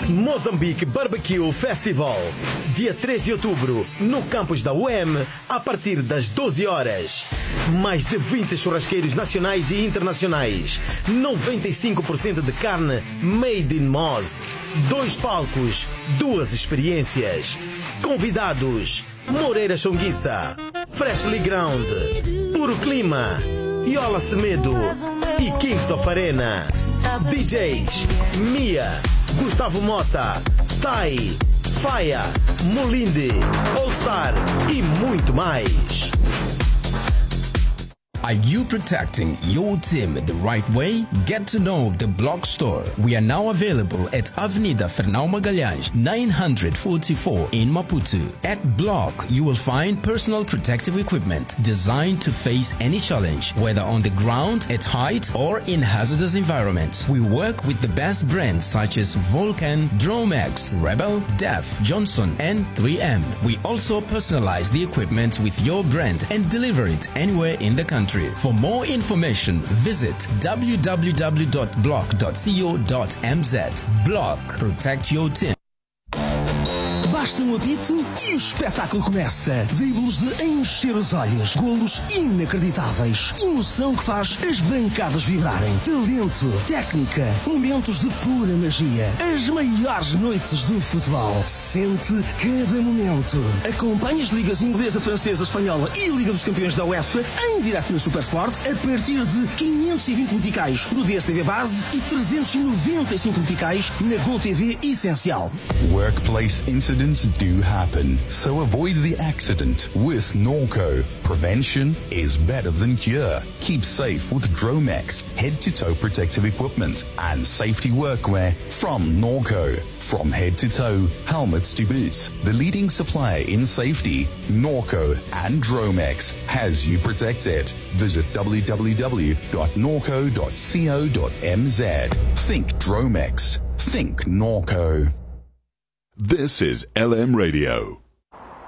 Moçambique Barbecue Festival, dia 3 de outubro, no campus da UEM, a partir das 12 horas. Mais de 20 churrasqueiros nacionais e internacionais, 95% de carne made in Moz, 2 palcos, 2 experiências. Convidados: Moreira Chonguissa, Freshly Ground, Puro Clima, Yola Semedo e Kings of Arena. DJs: Mia, Gustavo Mota, Tai, Faia, Molinde, All Star e muito mais. Are you protecting your team the right way? Get to know the Block Store. We are now available at Avenida Fernão Magalhães, 944 in Maputo. At Block, you will find personal protective equipment designed to face any challenge, whether on the ground, at height, or in hazardous environments. We work with the best brands such as Vulcan, Dromex, Rebel, Def, Johnson, and 3M. We also personalize the equipment with your brand and deliver it anywhere in the country. For more information, visit www.block.co.mz. Block. Protect your team. Basta um apito e o espetáculo começa. Dribles de encher os olhos, golos inacreditáveis, emoção que faz as bancadas vibrarem, talento, técnica, momentos de pura magia, as maiores noites do futebol. Sente cada momento. Acompanhe as ligas inglesa, francesa, espanhola e Liga dos Campeões da UEFA em direto no Supersport a partir de 520 meticais no DSTV Base e 395 meticais na GoTV Essencial. Workplace incidents do happen, so avoid the accident with Norco. Prevention is better than cure. Keep safe with Dromex, head-to-toe protective equipment and safety workwear from Norco. From head-to-toe, helmets to boots, the leading supplier in safety, Norco and Dromex has you protected. Visit www.norco.co.mz. Think Dromex. Think Norco. This is LM Radio.